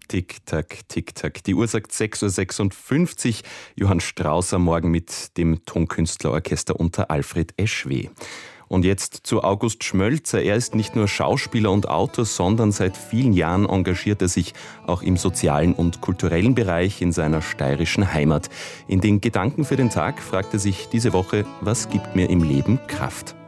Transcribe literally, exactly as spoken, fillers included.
Tick-Tack, Tick-Tack. Die Uhr sagt sechs Uhr sechsundfünfzig. Johann Strauss am Morgen mit dem Tonkünstlerorchester unter Alfred Eschweh. Und jetzt zu August Schmölzer. Er ist nicht nur Schauspieler und Autor, sondern seit vielen Jahren engagiert er sich auch im sozialen und kulturellen Bereich in seiner steirischen Heimat. In den Gedanken für den Tag fragt er sich diese Woche, was gibt mir im Leben Kraft?